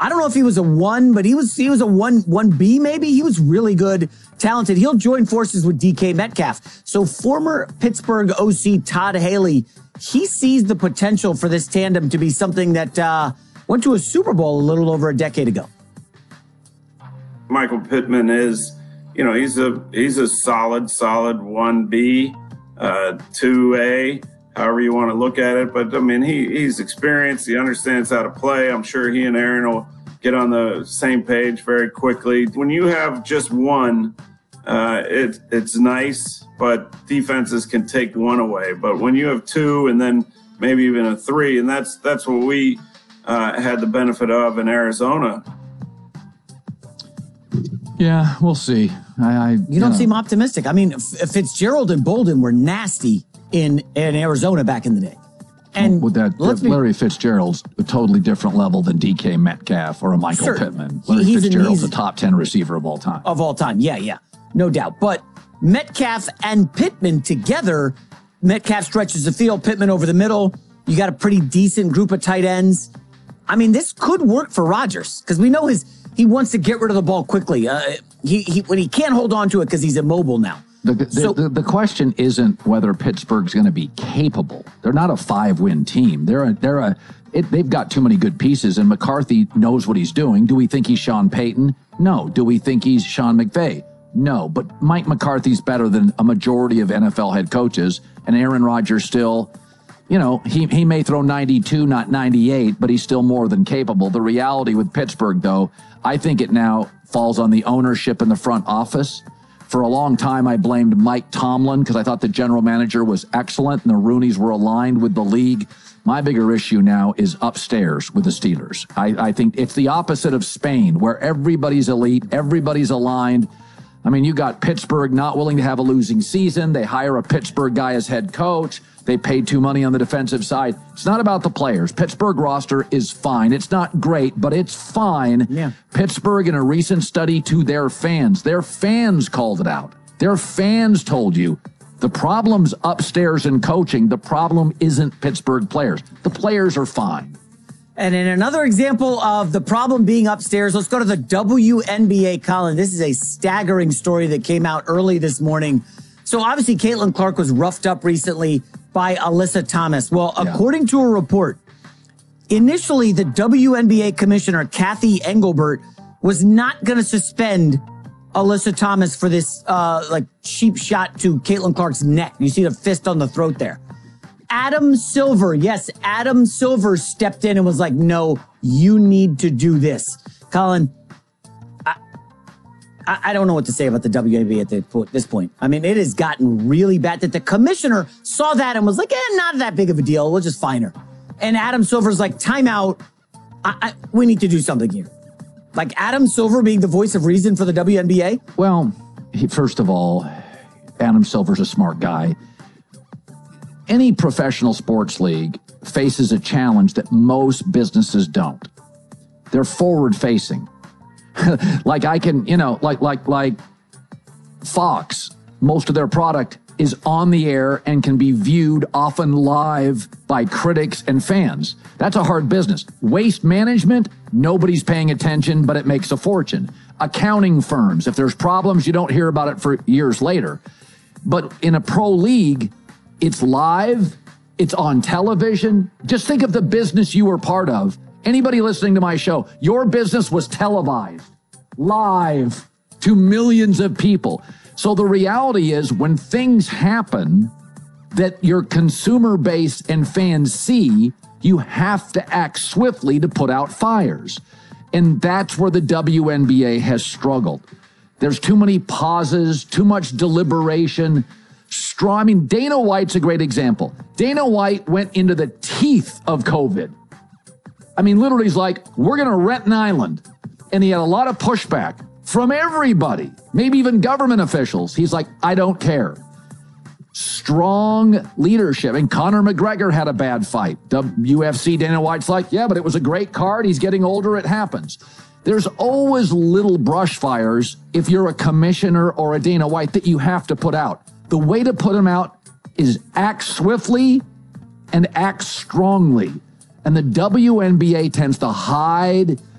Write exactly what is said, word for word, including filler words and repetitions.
I don't know if he was a one, but he was he was a one one B maybe. He was really good, talented. He'll join forces with D K Metcalf. So former Pittsburgh O C Todd Haley, he sees the potential for this tandem to be something that uh, went to a Super Bowl a little over a decade ago. Michael Pittman is, you know, he's a he's a solid, solid one B, uh, two A. However you want to look at it. But, I mean, he he's experienced. He understands how to play. I'm sure he and Aaron will get on the same page very quickly. When you have just one, uh, it, it's nice, but defenses can take one away. But when you have two and then maybe even a three, and that's, that's what we uh, had the benefit of in Arizona. Yeah, we'll see. I, I You don't know. seem optimistic. I mean, Fitzgerald and Bolden were nasty in, in Arizona back in the day. And with that, that Larry be, Fitzgerald's a totally different level than D K Metcalf or a Michael sure. Pittman. Larry he's Fitzgerald's an, a top ten receiver of all time. Of all time, yeah, yeah, no doubt. But Metcalf and Pittman together, Metcalf stretches the field, Pittman over the middle. You got a pretty decent group of tight ends. I mean, this could work for Rodgers because we know his he wants to get rid of the ball quickly. Uh, he, he when he can't hold on to it because he's immobile now. The, the, so, the, the question isn't whether Pittsburgh's going to be capable. They're not a five-win team. They're a, they're a, it, they've got too many good pieces, and McCarthy knows what he's doing. Do we think he's Sean Payton? No. Do we think he's Sean McVay? No. But Mike McCarthy's better than a majority of N F L head coaches, and Aaron Rodgers still, you know, he, he may throw ninety-two, not ninety-eight, but he's still more than capable. The reality with Pittsburgh, though, I think it now falls on the ownership in the front office. For a long time, I blamed Mike Tomlin because I thought the general manager was excellent and the Rooneys were aligned with the league. My bigger issue now is upstairs with the Steelers. I, I think it's the opposite of Spain, where everybody's elite, everybody's aligned. I mean, you got Pittsburgh not willing to have a losing season. They hire a Pittsburgh guy as head coach. They paid too money on the defensive side. It's not about the players. Pittsburgh roster is fine. It's not great, but it's fine. Yeah. Pittsburgh, in a recent study to their fans, their fans called it out. Their fans told you the problem's upstairs in coaching. The problem isn't Pittsburgh players. The players are fine. And in another example of the problem being upstairs, let's go to the W N B A, Colin. This is a staggering story that came out early this morning. So obviously, Caitlin Clark was roughed up recently by Alyssa Thomas. Well, yeah. according to a report, initially the W N B A commissioner, Kathy Engelbert, was not going to suspend Alyssa Thomas for this uh, like cheap shot to Caitlin Clark's neck. You see the fist on the throat there. Adam Silver, yes, Adam Silver stepped in and was like, no, you need to do this. Colin, I, I don't know what to say about the W N B A at the, this point. I mean, it has gotten really bad that the commissioner saw that and was like, eh, not that big of a deal. We'll just fine her. And Adam Silver's like, timeout. I, I, we need to do something here. Like Adam Silver being the voice of reason for the W N B A? Well, he, first of all, Adam Silver's a smart guy. Any professional sports league faces a challenge that most businesses don't. They're forward-facing. Like I can, you know, like like like Fox, most of their product is on the air and can be viewed often live by critics and fans. That's a hard business. Waste management, nobody's paying attention, but it makes a fortune. Accounting firms, if there's problems, you don't hear about it for years later. But in a pro league, it's live, it's on television. Just think of the business you were part of. Anybody listening to my show, your business was televised, live to millions of people. So the reality is when things happen that your consumer base and fans see, you have to act swiftly to put out fires. And that's where the W N B A has struggled. There's too many pauses, too much deliberation. Strong. I mean, Dana White's a great example. Dana White went into the teeth of COVID. I mean, literally, he's like, we're going to rent an island. And he had a lot of pushback from everybody, maybe even government officials. He's like, I don't care. Strong leadership. And Conor McGregor had a bad fight. The U F C, Dana White's like, yeah, but it was a great card. He's getting older. It happens. There's always little brush fires if you're a commissioner or a Dana White that you have to put out. The way to put them out is act swiftly and act strongly. And the W N B A tends to hide